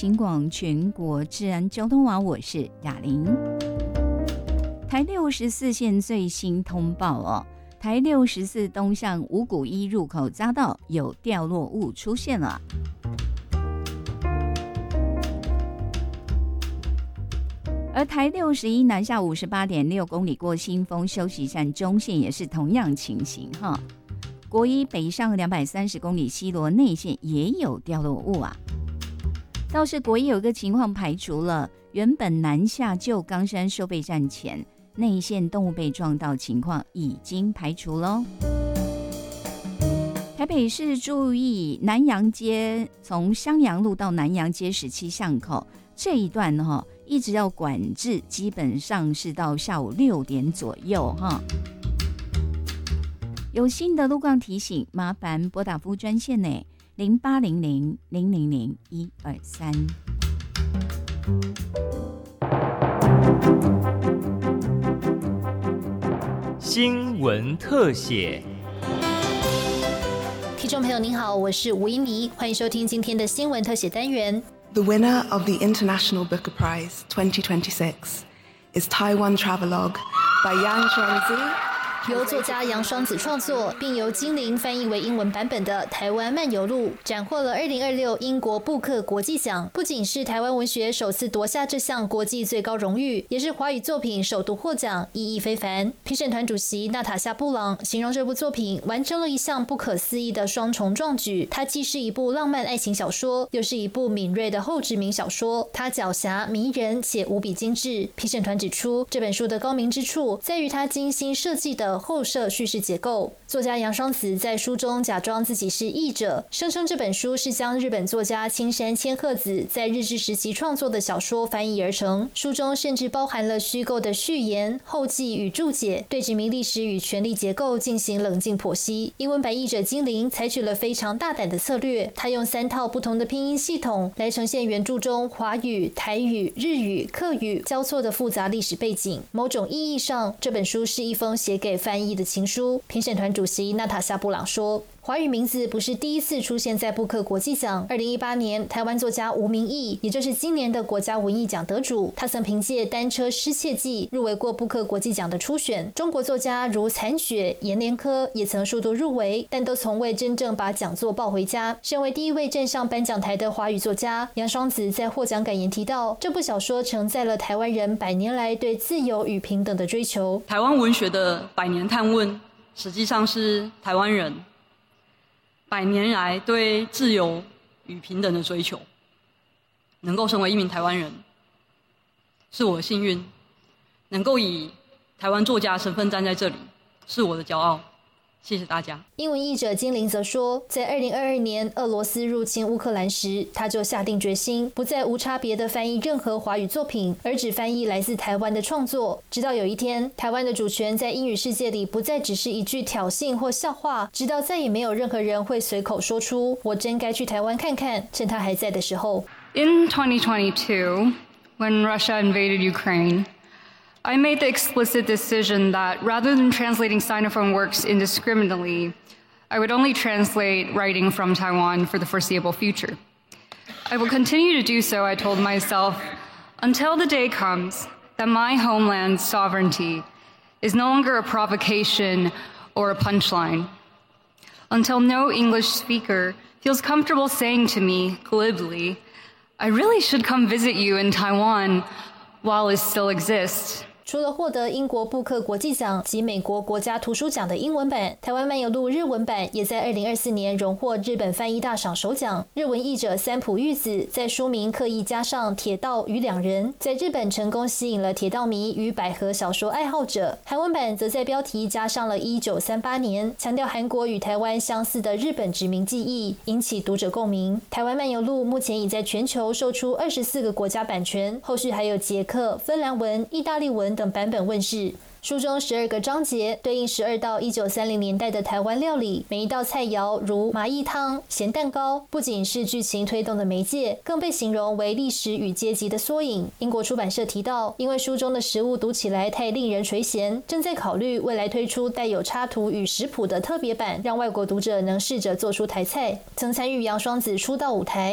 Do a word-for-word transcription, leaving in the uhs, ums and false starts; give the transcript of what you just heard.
警广全国治安交通网，我是雅玲。台六十四线最新通报哦，台六十四东向五股一入口匝道有掉落物出现了。而台六十一南下五十八点六公里过新丰休息站中线也是同样情形哈。国一北上两百三十公里西螺内线也有掉落物啊。倒是国一有一个情况排除了，原本南下旧冈山收费站前内线动物被撞到情况已经排除咯。台北市注意南阳街从襄阳路到南阳街十七巷口这一段哈，一直要管制，基本上是到下午六点左右哈。有新的路况提醒，麻烦拨打服务专线呢，零八零零零零零一二三。 新闻特写。 听众朋友您好，我是吴英妮，欢迎收听今天的新闻特写单元。 The winner of the International Booker Prize twenty twenty-six is Taiwan Travelogue by Yang Shuangzi。 由作家杨双子创作，并由精灵翻译为英文版本的《台湾漫游录》斩获了二零二六英国布克国际奖，不仅是台湾文学首次夺下这项国际最高荣誉，也是华语作品首度获奖，意义非凡。评审团主席娜塔夏·布朗形容这部作品完成了一项不可思议的双重壮举，它既是一部浪漫爱情小说，又是一部敏锐的后殖民小说，它狡黠迷人且无比精致。评审团指出，这本书的高明之处在于它精心设计的后设叙事结构。作家杨双子在书中假装自己是译者，声称这本书是将日本作家青山千鹤子在日治时期创作的小说翻译而成。书中甚至包含了虚构的序言、后记与注解，对殖民历史与权力结构进行冷静剖析。英文版译者精灵采取了非常大胆的策略，他用三套不同的拼音系统来呈现原著中华语、台语、日语、客语交错的复杂历史背景。某种意义上，这本书是一封写给翻译的情书。评审团主席娜塔夏·布朗说，华语名字不是第一次出现在布克国际奖。二零一八年，台湾作家吴明益，也就是今年的国家文艺奖得主，他曾凭借《单车失窃记》入围过布克国际奖的初选。中国作家如残雪、阎连科也曾数度入围，但都从未真正把讲座抱回家。身为第一位站上颁奖台的华语作家，杨双子在获奖感言提到，这部小说承载了台湾人百年来对自由与平等的追求。 台湾文学的百年探问，实际上是台湾人百年来对自由与平等的追求。能够成为一名台湾人，是我的幸运；能够以台湾作家身份站在这里，是我的骄傲。谢谢大家。 英文译者精灵则说，在二零二二年俄罗斯入侵乌克兰时，他就下定决心不再无差别地翻译任何华语作品，而只翻译来自台湾的创作。直到有一天，台湾的主权在英语世界里不再只是一句挑衅或笑话，直到再也没有任何人会随口说出我真该去台湾看看，趁他还在的时候。 In twenty twenty-two, when Russia invaded Ukraine, I made the explicit decision that rather than translating Sinophone works indiscriminately, I would only translate writing from Taiwan for the foreseeable future. I will continue to do so, I told myself, until the day comes that my homeland's sovereignty is no longer a provocation or a punchline. Until no English speaker feels comfortable saying to me, glibly, I really should come visit you in Taiwan while it still exists. 除了获得英国布克国际奖及美国国家图书奖的英文版，台湾漫游录日文版也在二零二四年荣获日本翻译大赏首奖。日文译者三浦裕子在书名刻意加上铁道与两人，在日本成功吸引了铁道迷与百合小说爱好者。韩文版则在标题加上了一九三八年，强调韩国与台湾相似的日本殖民记忆，引起读者共鸣。台湾漫游录目前已在全球售出二十四个国家版权，后续还有捷克、芬兰文、意大利文等版本问世。书中十二个章节对应十二道一九三零年代的台湾料理，每一道菜肴如麻薏汤、咸蛋糕，不仅是剧情推动的媒介，更被形容为历史与阶级的缩影。英国出版社提到，因为书中的食物读起来太令人垂涎，正在考虑未来推出带有插图与食谱的特别版，让外国读者能试着做出台菜。曾参与杨双子出道舞台